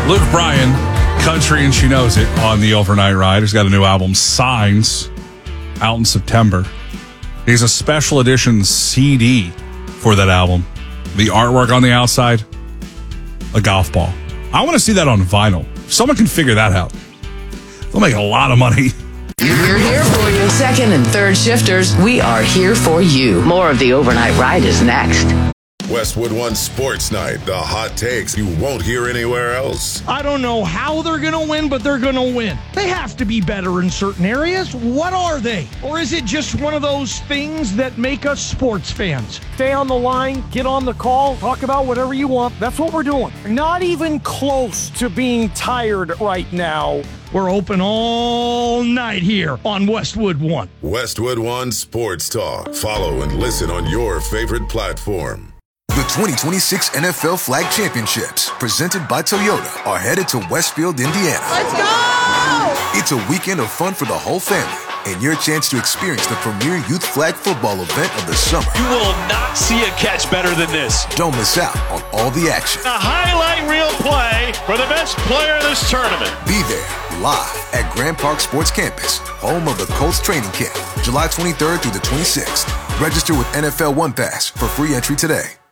Luke Bryan, Country and She Knows It on the Overnight Ride. He's got a new album, Signs, out in September. He's a special edition CD for that album. The artwork on the outside, a golf ball. I want to see that on vinyl. If someone can figure that out, they'll make a lot of money. We're here for you. Second and third shifters, we are here for you. More of the Overnight Ride is next. Westwood One Sports Night, the hot takes you won't hear anywhere else. I don't know how they're going to win, but they're going to win. They have to be better in certain areas. What are they? Or is it just one of those things that make us sports fans? Stay on the line, get on the call, talk about whatever you want. That's what we're doing. Not even close to being tired right now. We're open all night here on Westwood One. Westwood One Sports Talk. Follow and listen on your favorite platform. The 2026 NFL Flag Championships, presented by Toyota, are headed to Westfield, Indiana. Let's go! It's a weekend of fun for the whole family and your chance to experience the premier youth flag football event of the summer. You will not see a catch better than this. Don't miss out on all the action. A highlight reel play for the best player of this tournament. Be there live at Grand Park Sports Campus, home of the Colts training camp, July 23rd through the 26th. Register with NFL One Pass for free entry today.